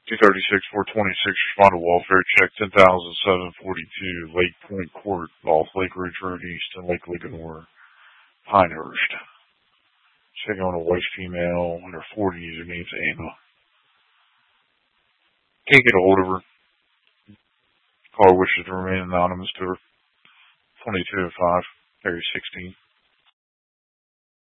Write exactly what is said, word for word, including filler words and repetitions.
two thirty-six, four twenty-six, respond to welfare check ten thousand seven forty-two, Lake Point Court, off Lake Ridge Road East and Lake Ligonor, Pinehurst. Checking on a white female in her forties. Her name's Anna. Can't get a hold of her. Caller wishes to remain anonymous to her. twenty-two oh five, area sixteen.